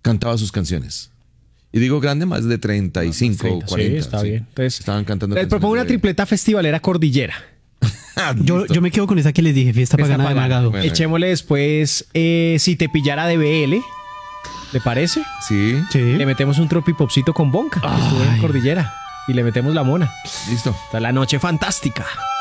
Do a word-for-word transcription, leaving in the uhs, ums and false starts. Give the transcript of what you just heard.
cantaba sus canciones. Y digo grande, más de treinta y cinco o cuarenta. Sí, está sí. bien. Entonces, estaban cantando. les propongo una de... tripleta festivalera cordillera. yo, yo me quedo con esa que les dije, fiesta, Fiesta pagana de pagana. Nagado. Bueno. Echémosle después eh, Si te pillara de B L. ¿Le parece? Sí. Sí. Le metemos un tropipopcito con Bonca, que estuvo en Ay. cordillera. Y le metemos la mona. Listo. Hasta la noche fantástica.